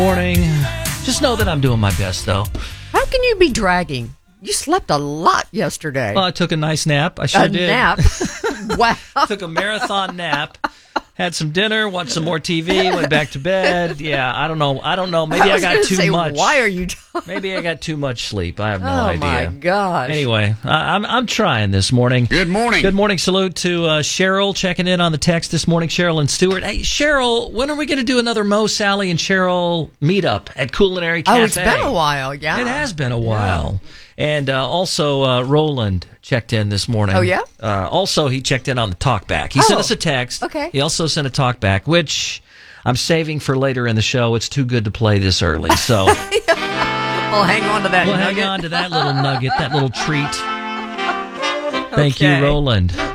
Morning. Just know that I'm doing my best, though. How can you be dragging? You slept a lot yesterday. Well, I took a nice nap. I sure did. A nap? Wow. Took a marathon nap. Had some dinner, watched some more TV, went back to bed. Yeah, I don't know. Maybe I got too much. Why are you talking? Maybe I got too much sleep. I have no idea. Oh, my gosh. Anyway, I'm trying this morning. Good morning. Good morning. Salute to Cheryl checking in on the text this morning. Cheryl and Stewart. Hey, Cheryl, when are we going to do another Mo, Sally, and Cheryl meetup at Culinary Cafe? Oh, it's been a while, yeah. It has been a while. Yeah. And also, Roland checked in this morning. Oh, yeah? Also, he checked in on the talkback. He sent us a text. Okay. He also sent a talkback, which I'm saving for later in the show. It's too good to play this early, so... We'll hang on to that We'll nugget. hang on to that little nugget, that little treat. Thank you, Roland.